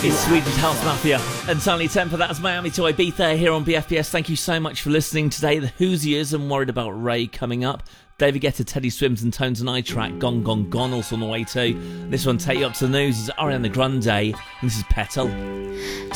It's Swedish House Mafia and Tiny Temper. That's Miami to Ibiza here on BFBS. Thank you so much for listening today. The Hoosiers and Worried About Ray coming up. David Guetta, Teddy Swims and Tones and I track Gone Gone Gone also on the way too. This one, Take You Up to the News, is Ariana Grande and this is Petal.